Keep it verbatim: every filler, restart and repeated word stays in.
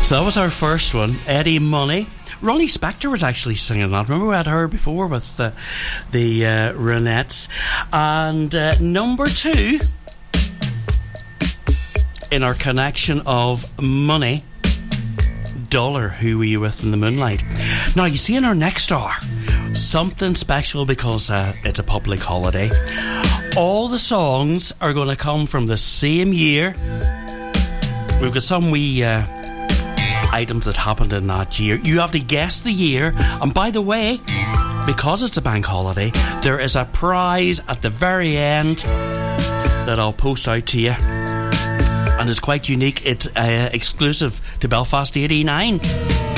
So that was our first one, Eddie Money. Ronnie Spector was actually singing that. Remember we had her before with the, the uh, Ronettes. And uh, number two in our connection of money, Dollar, Who Were You With in the Moonlight. Now you see in our next hour something special because uh, it's a public holiday. All the songs are going to come from the same year. We've got some wee uh, items that happened in that year. You have to guess the year. And by the way, because it's a bank holiday, there is a prize at the very end that I'll post out to you. And it's quite unique. It's uh, exclusive to Belfast eighty-nine.